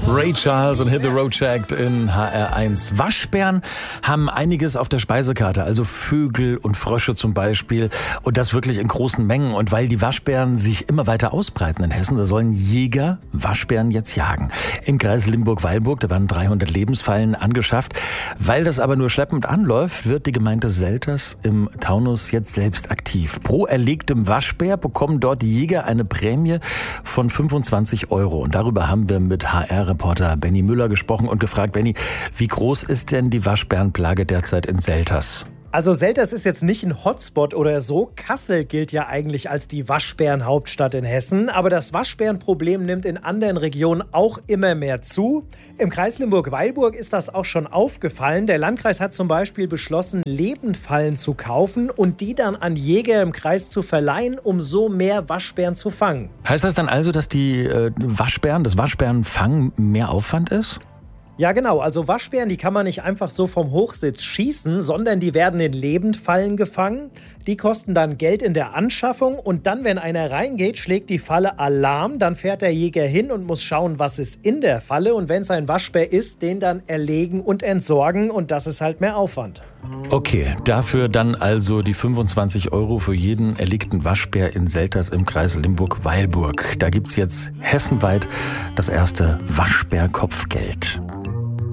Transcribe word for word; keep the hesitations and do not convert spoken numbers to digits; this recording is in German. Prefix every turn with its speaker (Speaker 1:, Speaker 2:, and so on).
Speaker 1: Ray Charles und Hit the Road Jack in H R eins. Waschbären haben einiges auf der Speisekarte, also Vögel und Frösche zum Beispiel, und das wirklich in großen Mengen. Und weil die Waschbären sich immer weiter ausbreiten in Hessen, da sollen Jäger Waschbären jetzt jagen. Im Kreis Limburg-Weilburg, da werden dreihundert Lebensfallen angeschafft. Weil das aber nur schleppend anläuft, wird die Gemeinde Selters im Taunus jetzt selbst aktiv. Pro erlegtem Waschbär bekommen dort die Jäger eine Prämie von fünfundzwanzig Euro. Und darüber haben wir mit H R-Reporter Benny Müller gesprochen und gefragt, Benny, wie groß ist denn die Waschbärenplage derzeit in Selters?
Speaker 2: Also Selters ist jetzt nicht ein Hotspot oder so. Kassel gilt ja eigentlich als die Waschbärenhauptstadt in Hessen. Aber das Waschbärenproblem nimmt in anderen Regionen auch immer mehr zu. Im Kreis Limburg-Weilburg ist das auch schon aufgefallen. Der Landkreis hat zum Beispiel beschlossen, Lebendfallen zu kaufen und die dann an Jäger im Kreis zu verleihen, um so mehr Waschbären zu fangen.
Speaker 1: Heißt das dann also, dass die äh, Waschbären, das Waschbärenfangen mehr Aufwand ist?
Speaker 2: Ja genau, also Waschbären, die kann man nicht einfach so vom Hochsitz schießen, sondern die werden in Lebendfallen gefangen. Die kosten dann Geld in der Anschaffung und dann, wenn einer reingeht, schlägt die Falle Alarm. Dann fährt der Jäger hin und muss schauen, was ist in der Falle. Und wenn es ein Waschbär ist, den dann erlegen und entsorgen, und das ist halt mehr Aufwand.
Speaker 1: Okay, dafür dann also die fünfundzwanzig Euro für jeden erlegten Waschbär in Selters im Kreis Limburg-Weilburg. Da gibt's jetzt hessenweit das erste Waschbär-Kopfgeld.